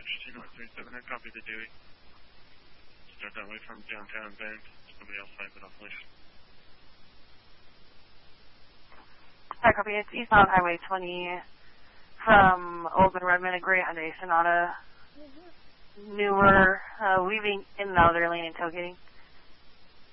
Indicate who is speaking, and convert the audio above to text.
Speaker 1: East North 37, I copy the Dewey. Start that way from downtown Bend. Somebody else finds it off later.
Speaker 2: I copy. It's eastbound Highway 20 from Old and Redmond, a gray Hyundai Sonata. Newer, weaving in and out of their lane and tailgating.